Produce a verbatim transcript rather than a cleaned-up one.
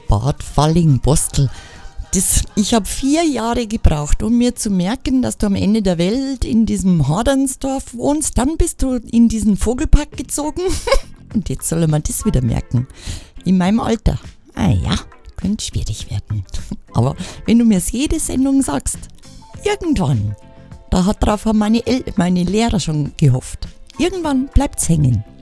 Bad Fallingbostel. Das, ich habe vier Jahre gebraucht, um mir zu merken, dass du am Ende der Welt in diesem Hadernsdorf wohnst. Dann bist du in diesen Vogelpark gezogen. Und jetzt soll man das wieder merken. In meinem Alter. Ah ja, könnte schwierig werden. Aber wenn du mir es jede Sendung sagst, irgendwann, da hat drauf haben meine, El- meine Lehrer schon gehofft. Irgendwann bleibt's hängen.